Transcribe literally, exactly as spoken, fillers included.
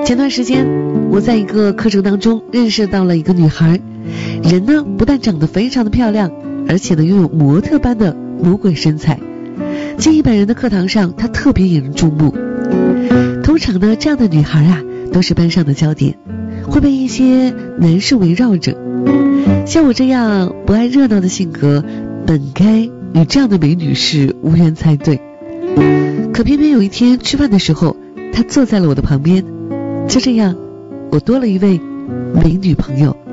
前段时间我在一个课程当中认识到了一个女孩，人呢不但长得非常的漂亮，而且呢拥有模特般的魔鬼身材。建议本人的课堂上，她特别引人注目。通常呢这样的女孩啊都是班上的焦点，会被一些男士围绕着。像我这样不爱热闹的性格，本该与这样的美女是无缘才对。可偏偏有一天吃饭的时候，她坐在了我的旁边，就这样我多了一位美女朋友。